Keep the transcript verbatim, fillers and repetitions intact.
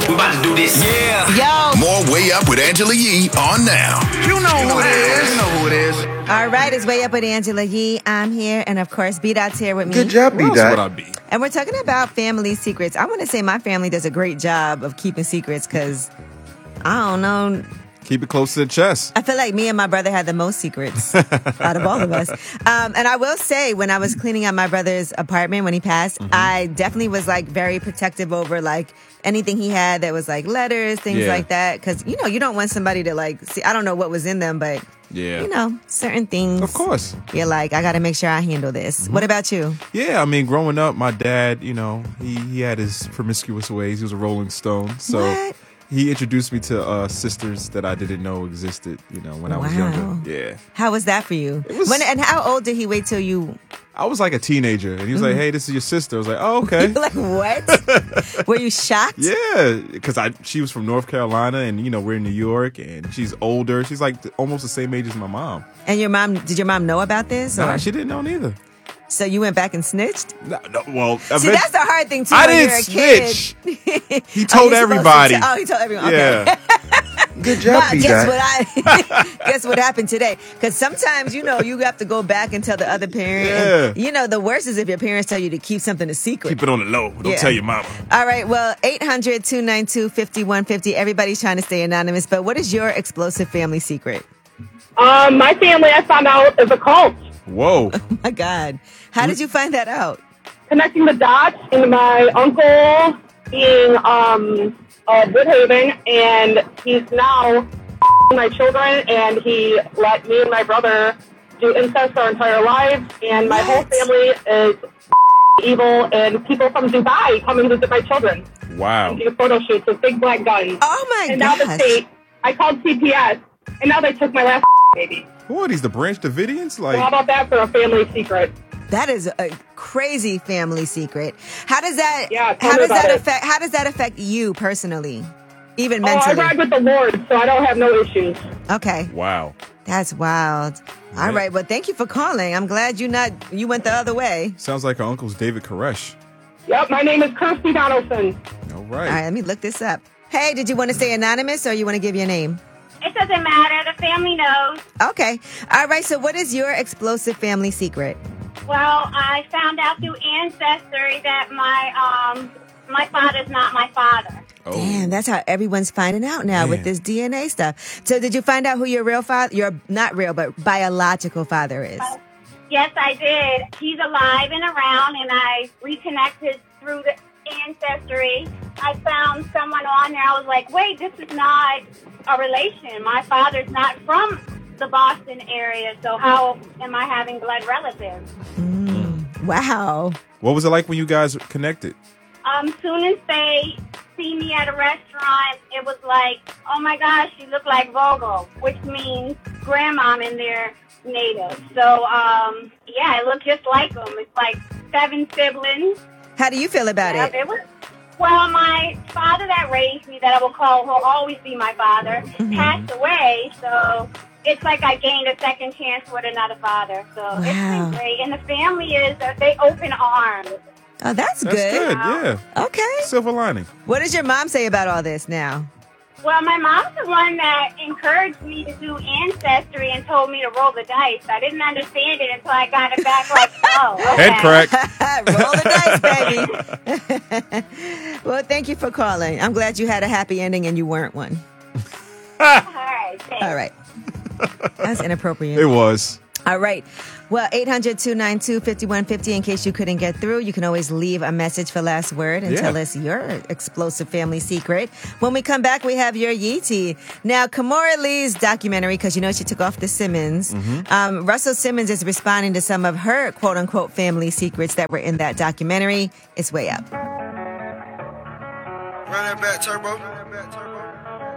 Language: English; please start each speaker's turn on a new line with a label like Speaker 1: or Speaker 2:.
Speaker 1: We about to do this.
Speaker 2: Yeah.
Speaker 3: Yo.
Speaker 4: More Way Up with Angela Yee on now.
Speaker 2: You know who it is. You know who it is.
Speaker 3: All right, it's Way Up with Angela Yee. I'm here, and of course, B-Dot's here with me.
Speaker 5: Good job, B-Dot.
Speaker 2: Where else would I be?
Speaker 3: And we're talking about family secrets. I want to say my family does a great job of keeping secrets because, I don't know,
Speaker 2: Keep it close to the chest.
Speaker 3: I feel like me and my brother had the most secrets out of all of us. Um, and I will say, when I was cleaning out my brother's apartment when he passed, mm-hmm. I definitely was like very protective over like anything he had that was like letters, things
Speaker 2: Yeah.
Speaker 3: like that. Because, you know, you don't want somebody to like see, I don't know what was in them, but,
Speaker 2: Yeah.
Speaker 3: you know, certain things.
Speaker 2: Of course.
Speaker 3: You're like, I got to make sure I handle this.
Speaker 2: Mm-hmm.
Speaker 3: What about you?
Speaker 2: Yeah, I mean, growing up, my dad, you know, he, he had his promiscuous ways. He was a Rolling Stone. So
Speaker 3: What?
Speaker 2: he introduced me to uh, sisters that I didn't know existed, you know, when I was
Speaker 3: Wow.
Speaker 2: younger. Yeah.
Speaker 3: How was that for you?
Speaker 2: It was-
Speaker 3: when, and how old did he wait till you?
Speaker 2: I was like a teenager, and he was like, hey, this is your sister. I was like, oh, okay.
Speaker 3: Like, what? Were you shocked?
Speaker 2: Yeah, because I she was from North Carolina, and, you know, we're in New York, and she's older. She's like th- almost the same age as my mom.
Speaker 3: And your mom, did your mom know about this?
Speaker 2: Nah,
Speaker 3: or-
Speaker 2: she didn't know neither.
Speaker 3: So you went back and snitched?
Speaker 2: No, no, well,
Speaker 3: See, that's the hard thing too.
Speaker 2: I
Speaker 3: when
Speaker 2: didn't
Speaker 3: you're a kid.
Speaker 2: snitch. He
Speaker 3: Oh,
Speaker 2: told
Speaker 3: you're supposed to
Speaker 2: everybody.
Speaker 3: tell- Oh, he told everyone. Okay.
Speaker 2: Yeah.
Speaker 5: Good job,
Speaker 3: But guess
Speaker 5: B-Dot.
Speaker 3: what I guess what happened today? Because sometimes you know you have to go back and tell the other parent. And,
Speaker 2: Yeah.
Speaker 3: you know the worst is if your parents tell you to keep something a secret.
Speaker 2: Keep it on the low. Don't
Speaker 3: Yeah.
Speaker 2: tell your mama.
Speaker 3: All right. Well, eight hundred, two nine two, five one five zero. Everybody's trying to stay anonymous, but what is your explosive family secret?
Speaker 6: Um, my family, I found out, is a cult.
Speaker 2: Whoa.
Speaker 3: Oh my God, how did you find that out?
Speaker 6: Connecting the dots into my uncle being um, of Woodhaven, and he's now my children, and he let me and my brother do incest our entire lives, and my whole
Speaker 3: What?
Speaker 6: family is evil, and people from Dubai come and visit my children
Speaker 2: Wow.
Speaker 6: and do photo shoots with big black guns.
Speaker 3: Oh my
Speaker 6: and now the
Speaker 3: gosh.
Speaker 6: state, I called C P S, and now they took my last baby.
Speaker 2: Who are these, the Branch Davidians?
Speaker 6: So how
Speaker 2: Like,
Speaker 6: about that for a family secret?
Speaker 3: That is a crazy family secret. How does that?
Speaker 6: Yeah, tell
Speaker 3: how
Speaker 6: me
Speaker 3: does
Speaker 6: about
Speaker 3: that
Speaker 6: it.
Speaker 3: affect? How does that affect you personally, even
Speaker 6: Oh, I
Speaker 3: mentally?
Speaker 6: ride with the Lord, so I don't have no issues.
Speaker 3: Okay,
Speaker 2: wow.
Speaker 3: that's wild. All
Speaker 2: Right.
Speaker 3: right, well, thank you for calling. I'm glad you not you went the other way.
Speaker 2: Sounds like our uncle's David Koresh.
Speaker 6: Yep, my name is Kirsty Donaldson.
Speaker 2: All
Speaker 3: All
Speaker 2: right.
Speaker 3: right, let me look this up. Hey, did you want to stay anonymous or you want to give your name?
Speaker 7: It doesn't matter. The family knows.
Speaker 3: Okay. All right. So, what is your explosive family secret?
Speaker 7: Well, I found out through ancestry that my um my father's not my father.
Speaker 2: Oh.
Speaker 3: Damn, that's how everyone's finding out now with
Speaker 2: Man.
Speaker 3: this D N A stuff. So, did you find out who your real father, your not real, but biological father is?
Speaker 7: Yes, I did. He's alive and around, and I reconnected through the ancestry. I found someone on there. I was like, wait, this is not a relation. My father's not from the Boston area, so how am I having blood relatives?
Speaker 3: Wow.
Speaker 2: What was it like when you guys connected?
Speaker 7: Um, soon as they see me at a restaurant, it was like, oh my gosh, you look like Vogel, which means grandmom in their native. So, um, yeah, it looked just like them. It's like seven siblings.
Speaker 3: How do you feel about
Speaker 7: Yeah,
Speaker 3: it?
Speaker 7: it was, well, my father that raised me, that I will call, will always be my father,
Speaker 3: Mm-hmm.
Speaker 7: passed away. So it's like I gained a second chance with another father. So it's
Speaker 3: Wow.
Speaker 7: been great. And the family is, uh, they open arms.
Speaker 3: Oh, that's,
Speaker 2: That's good.
Speaker 7: Wow.
Speaker 2: Yeah.
Speaker 3: Okay.
Speaker 2: Silver lining.
Speaker 3: What does your mom say about all this now?
Speaker 7: Well, my mom's the one that encouraged me to do ancestry and told me to roll the dice. I didn't understand it until I got it back like, oh, okay.
Speaker 2: Head crack.
Speaker 3: Roll the dice, baby. Well, thank you for calling. I'm glad you had a happy ending and you weren't one.
Speaker 7: All right, thanks.
Speaker 3: All right. That's inappropriate.
Speaker 2: It was.
Speaker 3: All right. Well, eight hundred, two nine two, five one five zero. In case you couldn't get through, you can always leave a message for last word and
Speaker 2: Yeah.
Speaker 3: tell us your explosive family secret. When we come back, we have your Yeetie. Now, Kimora Lee's documentary, because you know she took off the Simmons. Um, Russell Simmons is responding to some of her quote unquote family secrets that were in that documentary. It's Way Up.
Speaker 5: Run that back, Turbo. Run that back, Turbo.